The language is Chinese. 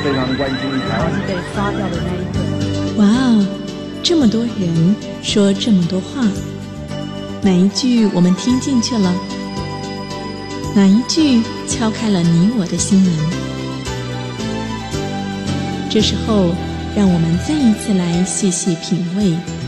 非常关心台湾被杀掉的那一个。 哇哦，这么多人说这么多话，哪一句我们听进去了？哪一句敲开了你我的心门？这时候，让我们再一次来细细品味